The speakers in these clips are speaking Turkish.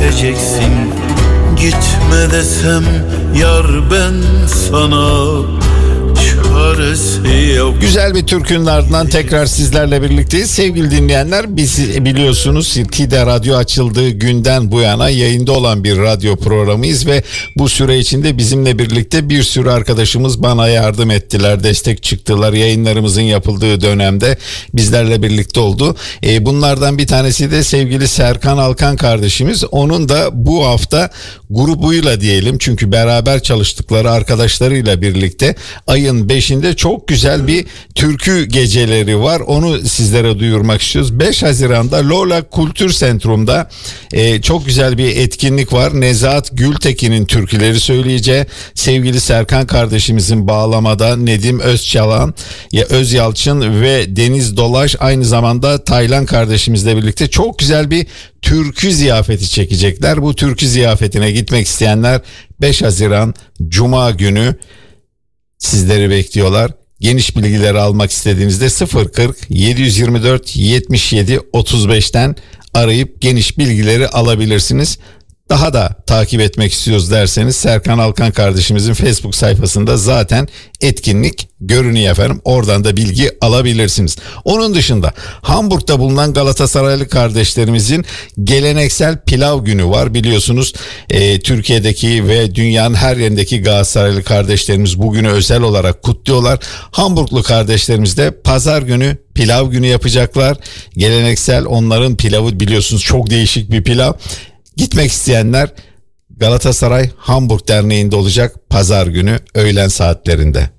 gideceksin. Gitme desem yar ben sana, çaresi yok. Güzel bir türkünün ardından tekrar sizlerle birlikteyiz. Sevgili dinleyenler, biz biliyorsunuz TİDE Radyo açıldığı günden bu yana yayında olan bir radyo programıyız ve bu süre içinde bizimle birlikte bir sürü arkadaşımız bana yardım ettiler, destek çıktılar. Yayınlarımızın yapıldığı dönemde bizlerle birlikte oldu. Bunlardan bir tanesi de sevgili Serkan Alkan kardeşimiz. Onun da bu hafta grubuyla diyelim, çünkü beraber çalıştıkları arkadaşlarıyla birlikte ayın 5'inde çok güzel bir türkü geceleri var. Onu sizlere duyurmak istiyoruz. 5 Haziran'da Lola Kültür Sentrum'da çok güzel bir etkinlik var. Nezahat Gültekin'in türküleri söyleyeceği, sevgili Serkan kardeşimizin bağlamada, Nedim Özçalan, Özyalçın ve Deniz Dolaş, aynı zamanda Taylan kardeşimizle birlikte çok güzel bir türkü ziyafeti çekecekler. Bu türkü ziyafetine gitmek isteyenler 5 Haziran Cuma günü sizleri bekliyorlar. Geniş bilgileri almak istediğinizde 040 724 77 35'ten arayıp geniş bilgileri alabilirsiniz. Daha da takip etmek istiyoruz derseniz Serkan Alkan kardeşimizin Facebook sayfasında zaten etkinlik görünüyor efendim. Oradan da bilgi alabilirsiniz. Onun dışında Hamburg'da bulunan Galatasaraylı kardeşlerimizin geleneksel pilav günü var. Biliyorsunuz Türkiye'deki ve dünyanın her yerindeki Galatasaraylı kardeşlerimiz bugünü özel olarak kutluyorlar. Hamburglu kardeşlerimiz de pazar günü pilav günü yapacaklar. Geleneksel onların pilavı, biliyorsunuz çok değişik bir pilav. Gitmek isteyenler Galatasaray Hamburg Derneği'nde olacak pazar günü öğlen saatlerinde.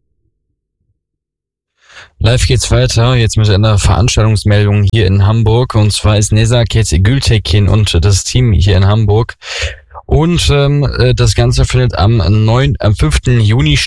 Live geht's weiter, jetzt mit einer Veranstaltungsmeldung hier in Hamburg. Und zwar ist Nezaket Gültekin und das Team hier in Hamburg. Und das Ganze findet am 5. Juni statt.